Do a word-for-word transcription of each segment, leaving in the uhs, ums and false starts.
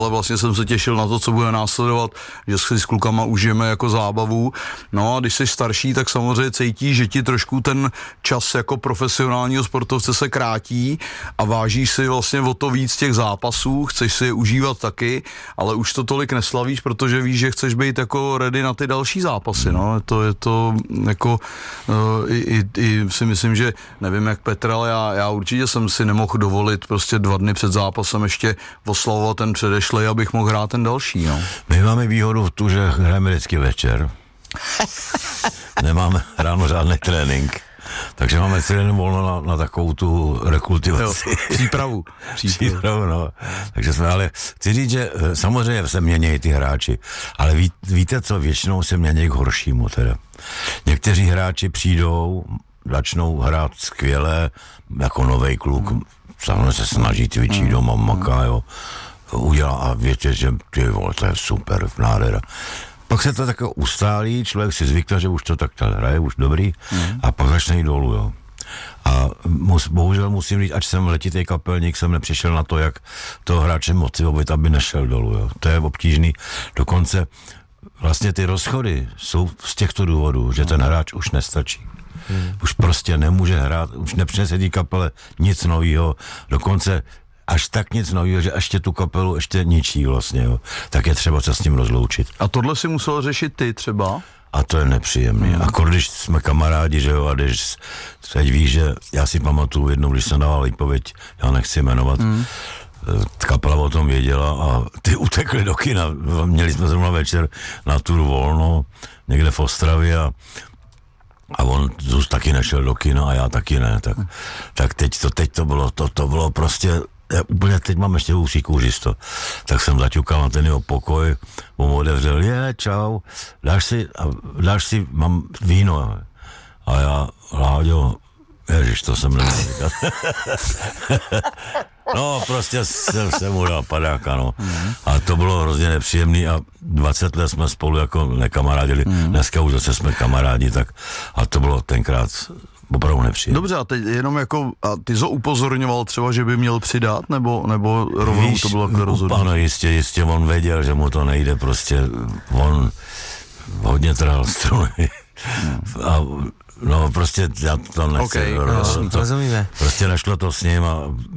ale vlastně jsem se těšil na to, co bude následovat, že si s klukama užijeme jako zábavu. No a když jsi starší, tak samozřejmě cítíš, že ti trošku ten čas jako profesionálního sportovce se krátí a vážíš si vlastně o to víc těch zápasů, chceš si je užívat taky, ale už to tolik neslavíš, protože víš, že chceš být jako ready na ty další zápasy. No. Je to, je to jako uh, i, i, i si myslím, že nevím jak Petr, ale já, já určitě jsem si nemohl dovolit prostě dva dny před zápasem ještě oslavovat ten předešlej, abych mohl hrát ten další. No. My máme výhodu v tu, že hrajeme vždycky večer. Nemáme ráno žádný trénink. Takže máme celý den volno na, na takovou tu rekultivaci. Jo, přípravu. Přípravu. Přípravu, no. Takže jsme, ale chci říct, že samozřejmě se měnějí ty hráči, ale ví, víte co, většinou se měnějí k horšímu teda. Někteří hráči přijdou, začnou hrát skvěle, jako novej kluk, mm. samozřejmě se snaží cvičit mm. doma, maká, jo, udělá a větě, že ty vole, to je super, nádhera. Pak se to tak ustálí, člověk si zvykne, že už to tak hraje, už dobrý, mm. a pak začne jít dolů, jo. A mus, bohužel musím říct, ať jsem letitý kapelník, jsem nepřišel na to, jak toho hráče motivovat, aby nešel dolů, jo. To je obtížný. Dokonce vlastně ty rozchody jsou z těchto důvodů, že ten hráč už nestačí. Mm. Už prostě nemůže hrát, už nepřinese té kapele nic novýho, dokonce až tak nic nového, že ještě tu kapelu ještě ničí vlastně, jo. Tak je třeba se s ním rozloučit. A tohle si musel řešit ty třeba? A to je nepříjemný. Mm. Akor když jsme kamarádi, že jo, a když teď víš, že já si pamatuju jednou, když jsem dával výpověď, já nechci jmenovat, mm. kapela o tom věděla a ty utekli do kina. Měli jsme zrovna večer na turu volno, někde v Ostravě a A on Zuz taky nešel do kina a já taky ne, tak, tak teď, to, teď to bylo, to, to bylo prostě, já úplně teď mám ještě úří kůžisto, tak jsem zaťukal na ten jeho pokoj, on mu otevřel, je, čau, dáš si, dáš si, mám víno, a já, Láďo, ježiš, to jsem neměl říkat. No, prostě jsem se mu dal padáka, no. Mm. A to bylo hrozně nepříjemný a dvacet let jsme spolu jako nekamarádili. Mm. Dneska už zase jsme kamarádi, tak a to bylo tenkrát opravdu nepříjemné. Dobře, a teď jenom jako, a ty jsi upozorňoval třeba, že by měl přidat, nebo, nebo rovnou Víš, to bylo jako rozhodnutí? Ano, jistě, jistě, on věděl, že mu to nejde, prostě on hodně trhal struny. Mm. A no prostě já to nechci. Okay, no, to, rozumíme. Prostě nešlo to s ním a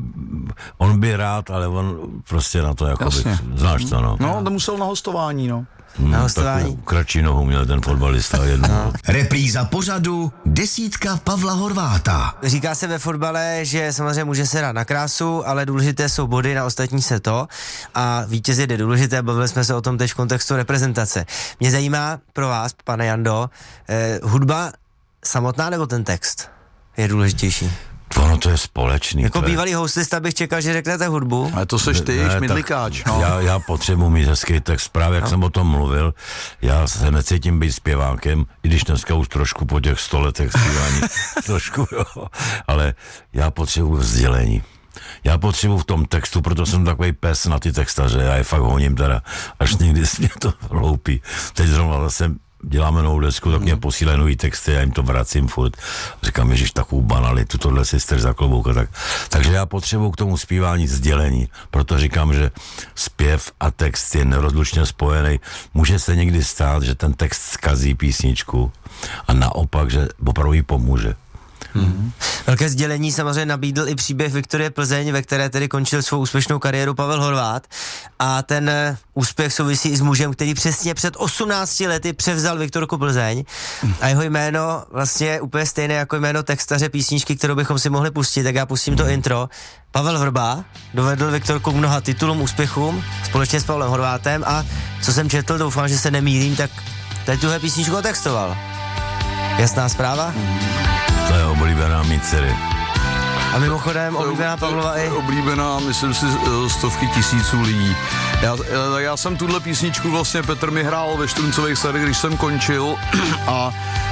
on by rád, ale on prostě na to jako by, znáš to, no. No, to musel na hostování, no. Hmm, na hostování. Kratší nohu měl ten fotbalista jednu. No. Repríza pořadu Desítka Pavla Horváta. Říká se ve fotbale, že samozřejmě může se hrát na krásu, ale důležité jsou body, na ostatní se to. A vítěz je důležité, bavili jsme se o tom teď v kontextu reprezentace. Mě zajímá pro vás, pane Jando, eh, hudba samotná nebo ten text je důležitější? Ono to je společný. Jako je... bývalý hostista bych čekal, že řeknete hudbu. Ale to seš ty, šmidlikáč, no. Já, já potřebuji mít hezký text, právě jak no. jsem o tom mluvil, já se necítím být zpěvákem, i když dneska už trošku po těch sto letech zpívání, trošku jo, ale já potřebuji vzdělení. Já potřebuji v tom textu, proto jsem takový pes na ty textaře, já je fakt honím teda, až někdy mě to hloupí. Teď zrovna zase děláme novou desku, tak mě posílají nový texty, já jim to vracím furt. Říkám, ježiš, takovou banalitu, tohle si strž za klobouka. Tak. Takže já potřebuji k tomu zpívání sdělení, proto říkám, že zpěv a text je nerozlučně spojený. Může se někdy stát, že ten text zkazí písničku a naopak, že opravdu jí pomůže. Mm-hmm. Velké sdělení samozřejmě nabídl i příběh Viktorie Plzeň, ve které tedy končil svou úspěšnou kariéru Pavel Horvát a ten úspěch souvisí i s mužem, který přesně před osmnácti lety převzal Viktorku Plzeň a jeho jméno vlastně je úplně stejné jako jméno textaře písničky, kterou bychom si mohli pustit, tak já pustím to intro. Pavel Vrba dovedl Viktorku k mnoha titulům, úspěchům společně s Pavlem Horvátem a co jsem četl, doufám, že se nemýlím, tak tady tuhle písničku otextoval. Jasná zpráva? To je oblíbená mý dcery. A mimochodem oblíbená Pavlova i... Oblíbená, myslím si, stovky tisíců lidí. Já, já jsem tuhle písničku vlastně, Petr mi hrál ve Štruncových sadech, když jsem končil a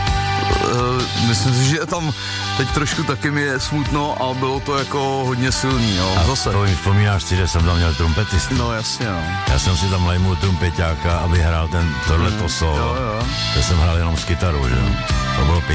uh, myslím si, že tam teď trošku taky mi je smutno a bylo to jako hodně silný, no. A zase. To vzpomínáš si, že jsem tam měl trumpetistu? No jasně, no. Já jsem si tam najmul trumpeťáka, aby hrál ten tohleto solo. Jo, jo. Já jsem hrál jenom s kytarou, že jo. To bylo